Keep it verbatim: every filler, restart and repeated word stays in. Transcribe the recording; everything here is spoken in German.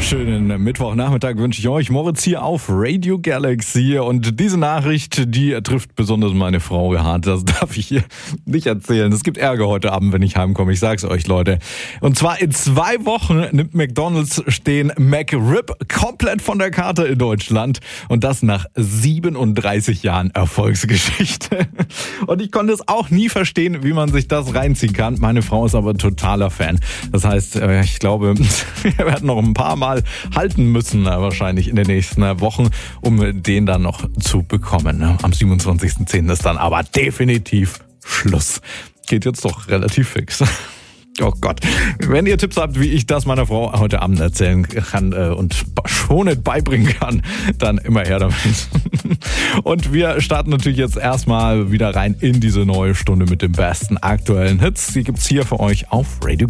Schönen Mittwochnachmittag wünsche ich euch. Moritz hier auf Radio Galaxy. Und diese Nachricht, die trifft besonders meine Frau hart. Das darf ich hier nicht erzählen. Es gibt Ärger heute Abend, wenn ich heimkomme. Ich sag's euch, Leute. Und zwar in zwei Wochen nimmt McDonald's den McRib komplett von der Karte in Deutschland. Und das nach siebenunddreißig Jahren Erfolgsgeschichte. Und ich konnte es auch nie verstehen, wie man sich das reinziehen kann. Meine Frau ist aber totaler Fan. Das heißt, ich glaube, wir werden noch ein paar Mal halten müssen, wahrscheinlich in den nächsten Wochen, um den dann noch zu bekommen. Am siebenundzwanzigsten zehnten ist dann aber definitiv Schluss. Geht jetzt doch relativ fix. Oh Gott. Wenn ihr Tipps habt, wie ich das meiner Frau heute Abend erzählen kann äh, und schonend beibringen kann, dann immer her damit. Und wir starten natürlich jetzt erstmal wieder rein in diese neue Stunde mit den besten aktuellen Hits. Die gibt's hier für euch auf Radio